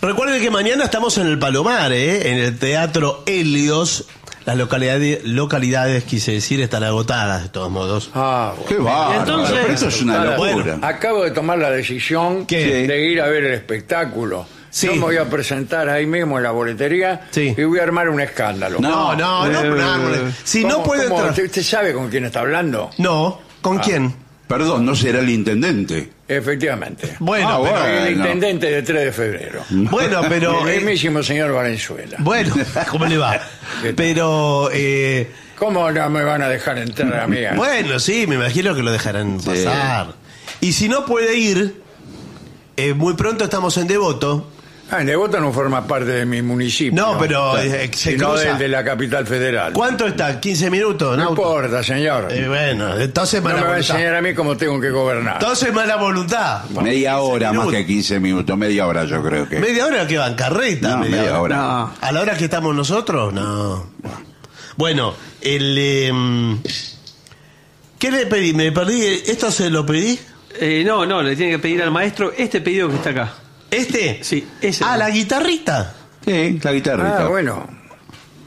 Recuerden que mañana estamos en el Palomar, en el Teatro Helios. Las localidades, quise decir, están agotadas de todos modos. Bueno. Qué bárbaro. Entonces, pero eso es una locura. bueno, acabo de tomar la decisión ¿Qué? de ir a ver el espectáculo. Sí. Yo me voy a presentar ahí mismo en la boletería Sí. y voy a armar un escándalo. No. Si no puede entrar. ¿Usted sabe con quién está hablando? No, ¿con quién? Perdón, no será el intendente. Efectivamente. Bueno, pero, Soy el Bueno. intendente de 3 de febrero. bueno, pero El mismísimo señor Valenzuela. bueno, ¿cómo le va? Pero ¿Cómo no me van a dejar entrar a mí? bueno, sí, me imagino que lo dejarán pasar. Y si no puede ir, muy pronto estamos en Devoto. En Devoto no forma parte de mi municipio. No, pero se sino cruza. de la capital federal. ¿Cuánto está? ¿15 minutos? No auto? importa, señor. Bueno, entonces No mala me va a voluntad. enseñar a mí cómo tengo que gobernar. Entonces mala voluntad. Media hora más minutos. que 15 minutos. Media hora yo creo que. ¿Media hora que van? ¿Carreta? No, media hora. No. ¿A la hora que estamos nosotros? No. Bueno, ¿qué le pedí? Me perdí. ¿Esto se lo pedí? No, le tiene que pedir al maestro este pedido que está acá. ¿Este? Sí, ese. Ah, la guitarrita. Sí, la guitarrita. Bueno.